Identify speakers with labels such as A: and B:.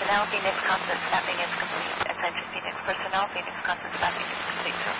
A: personnel, Phoenix constant staffing is complete. Ascension Phoenix personnel, Phoenix constant staffing is complete, sir.